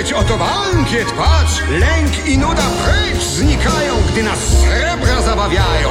patrzeć, oto bankiet, patrz! Lęk i nuda precz znikają, gdy nas srebra zabawiają.